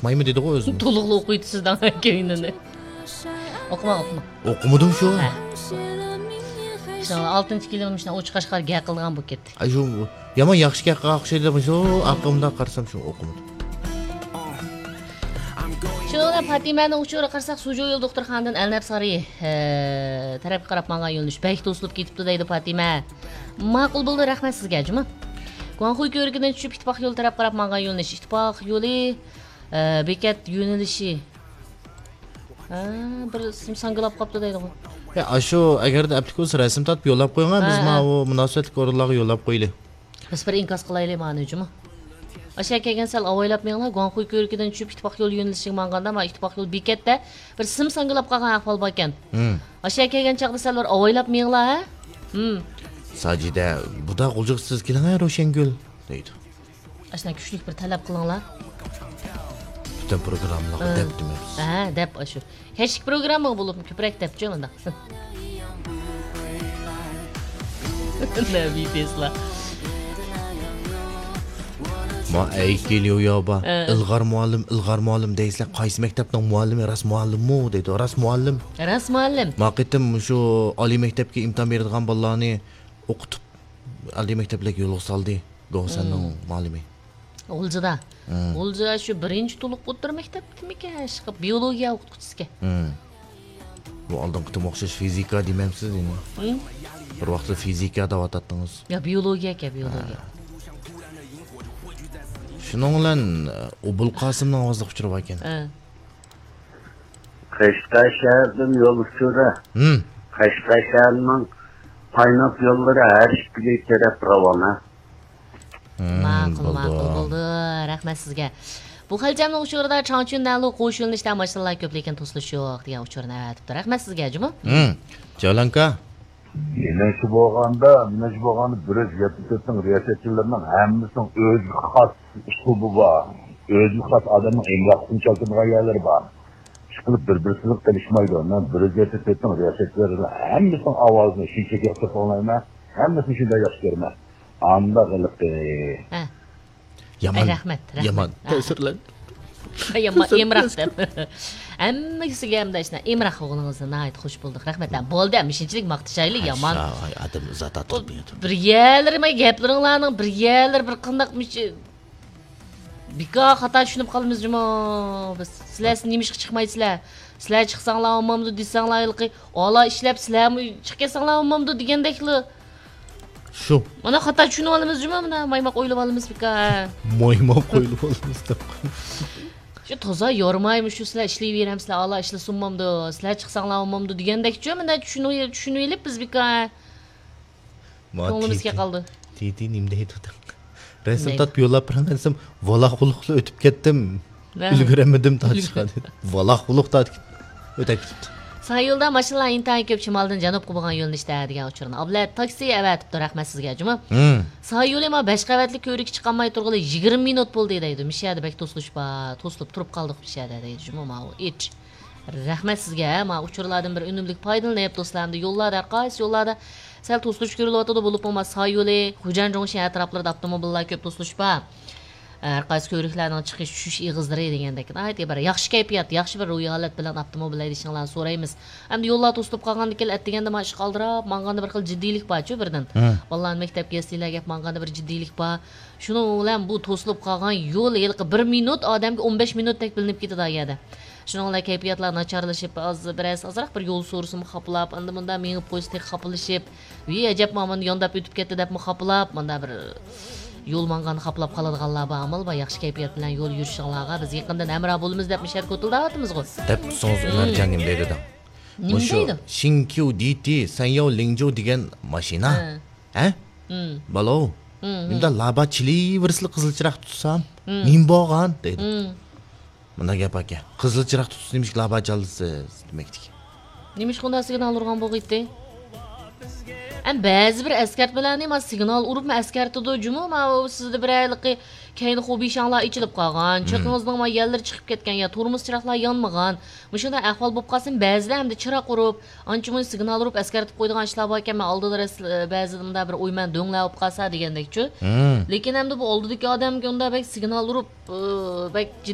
chiqmaymi dedi qo'y o'zimiz. To'liq o'qiydi sizdan keynini. O'qima. O'qimadim shu. Işte 6-chi kelinimiz shuna o'ch qashqar gap qilgan bu ketdi. Ay shu yomon yaxshi gap qilishdi shu aqlimdan qarsam shu o'qimadim. Şuna Fatima'nın uçuğuna qarsak Sucu yol doktorxanadan Elnab Sari tarafga qarab menga yo'lnish. Bək to'silib ketibdi deydi Fatima. Ma'qul bo'ldi, rahmat sizga, juma. Guanxuy ko'rigidan tushib ittifoq yo'li tarafga qarab menga yo'lnish. Ittifoq yo'li bekat yo'nalishi. Bir simsangilab qopdi deydi qo'y. Shu agarda aplikasiya rasm tatib yo'llab qo'ygan, biz mana bu munosabatli o'rinlarga yo'llab qo'yaylik. Biz bir inkos qilaylik mana juma. Aşağı kelgan sal avaylab menglar Guanxuy ko'rigidan tushib ittifoq yo'l yo'nalishiga manganda, ma ittifoq yo'l bekatda bir simsangilab qolgan ahvol bor ekan. Aşağı kelgan chaqda sal bir avaylab menglar, ha? Sajida, bu da g'uljiqsiz keling, Ro'shangul deydi. Ashna kuchlik bir talab qilinglar. Bütün programlarga deb demaymiz. Deb shu. Hech programma bo'lib ko'proq debchi menda. Nabi Tesla. Ma geliyor ya ba. Ilg'ar muallim deysizlar, qaysi maktabning muallimi? Ras muallimmi deydi. Ras muallim. Ras muallim. Ma qitim shu oliy maktabga imtihon beradigan bolalarni o'qitib oliy maktablarga yo'l soldi. Go'sanning muallimi. O'ljida. O'ljida shu birinchi to'liq o'tir maktabdimi-ki, chiqib biologiya o'qituvchisiga. Bu oldingi qitim o'xshash fizika demaysiz endi. Bir vaqtda fizika deb atatdingiz. Ya biologiya. Shuning bilan Obul Qosimning ovozida uchrab ekan. Qashqar shahridan yo'l uchura. Qashqar shahrining qaynab yo'llari har ikki taraf ravona. Ma'qul bo'ldi. Rahmat sizga. Bu xaljamning uchurida Changchundanli qo'shilishdan mashinalar ko'p lekin to'silish yo'q degan uchurni aytibdi. Rahmat sizga, juma. Jalanka. Yine şu boğanda biraz yapıtın riyasetçilerinin hemmisinin özgü has üslubu var. Özgü has adamın emlakını çaltırmaya yerleri var. Çıkılıp bir tanışmaydı ondan. Biraz yapıtın riyasetçilerinin hemmisinin avazını şişek yaptı falan. Hemmisini şimdi yaşlarına. Anda kalıp Rahmat. Yaman. Tesirlen. Emrah deb. Hammasiga ham dashna Emrah o'g'lingizni nayt xush bo'ldik. Rahmat. Bo'ldi, mishinchilik maqtashaylik yomon. Adam zat atib. Bir yerlar gaplaringlarning bir yerlar bir qandaqmish bika xato tushunib qolamiz juma. Biz sizlar nimishga chiqmaysizlar. Sizlar chiqsanglar olmamdi desanglar ilqi, ola ishlab sizlarmi chiqib kelsanglar olmamdi degandekli. Shu. Mana xato tushunib olamiz juma, mana maymoq o'ylab olamiz bika. Maymoq o'ylab olamiz deb. Şu toza yormaymış şu sizlar ishlayveramiz, Allah ishlasunmamdi, sizlar chiqsanglar olmamdi degandek-chi, mana tushunib biz bir ko'nglimizga qoldi. Titi nimda edi? Rasm tatib yo'llab beransam, valaxuluqli o'tib ketdim. Ulguramadim tatishga dedi. Valaxuluqda o'tib ketdi. Sağ yolda mashinalar intayin ko'p shimoldan janubga bo'lgan yo'lnishda degan uchurni. Ablat taksi avatibdi, rahmat sizga, juma. Sağ yo'li ma 5 qavatli ko'rik chiqolmay turg'ili 20 minut bo'ldi deydi. Mishada bek to'silib turib qoldik mishada deydi, juma ma ich. Rahmat sizga, ma uchurlardan bir unumlik foydalanib do'stlarimni yo'llarda, qaysi yo'llarda sal to'silish ko'rilyapti bo'lib bo'lmasa sağ yo'li Xujanjong shahar atroflarida avtomobillar ko'p to'silish bor. Qaysi ko'riklardan chiqish tushish ig'izlari degandek. Aytib bir yaxshi kayfiyat, yaxshi bir ruhiy holat bilan avtomobillar ishinglarni so'raymiz. Hamda yo'llar to'silib qolgandan keyin atdiganda mana ish qoldirib, manganda bir xil jiddiylik bor-ku birdan. Vallahi maktabga sizlar gap manganda bir jiddiylik bor. Shuning bilan bu to'silib qolgan yo'l yilqi 1 minut odamga 15 minutdek bilinib ketadi agada. Shuning bilan kayfiyatlar nacharlashib, biroz azroq bir yo'l so'risini xaplab, endi bunda mengib qo'ysdek xaplashib, "Voy ajab, mana yondab o'tib ketdi" deb xaplab, bunda bir yo'l mangani xaplab qoladiganlar bor, amal va yaxshi kayfiyat bilan yo'l yurishinglarga biz yaqinda namra bo'lamiz deb mishat ko'tildavatimiz go. Deb so'z Umarjonim deydi. Nima deydi? Shinkyu DT Sanyao Lingzhou degan mashina. Balo. Menda labachili virsli qizilchiroq tutsam, nim bo'lgan deydi. Mana gap aka. Qizilchiroq tutsa nimish labachalisiz demakdik. Nimish xonasiga olurgan bo'lg'itdi? Ba'zi bir askartmalarni men signal urib askartidi juma, men sizda bir ayliqi keyin xobishanglar ichilib qolgan, chiqingizning men yerlar chiqib ketgan ya turmush chiroqlar yonmagan. Shunda ahvol bo'lib qolsin, ba'zilar hamda chiroq urib, ancha-mun signal urib askartib qo'ydigan ishlar bor ekan, men oldida ba'zida bir o'yman do'nglar olib qolsa degandek-chi. Lekin hamda bu oldidagi odamga unda bek signal urib, bek